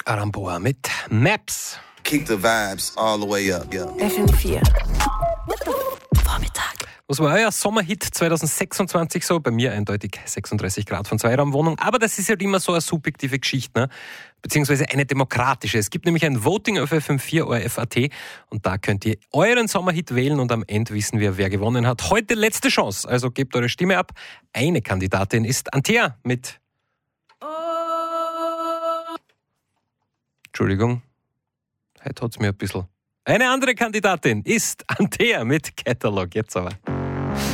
Aramboa mit Maps. Keep the vibes all the way up, yeah. FM4 Vormittag. Was war euer Sommerhit 2026 so? Bei mir eindeutig 36 Grad von Zweiraumwohnung. Aber das ist halt immer so eine subjektive Geschichte, ne? Beziehungsweise eine demokratische. Es gibt nämlich ein Voting auf FM4 ORF.at und da könnt ihr euren Sommerhit wählen und am Ende wissen wir, wer gewonnen hat. Heute letzte Chance, also gebt eure Stimme ab. Eine Kandidatin ist Antea mit... Entschuldigung, heute hat's mir ein bisschen... Eine andere Kandidatin ist Antea mit Catalog. Jetzt aber.